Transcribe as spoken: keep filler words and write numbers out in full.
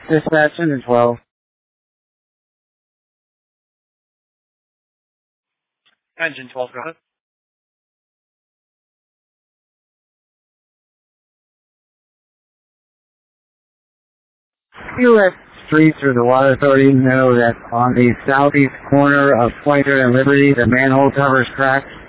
Dispatch engine twelve. Engine twelve, go ahead. U S Streets or the Water Authority know that on the southeast corner of Pointer and Liberty, the manhole cover's cracked.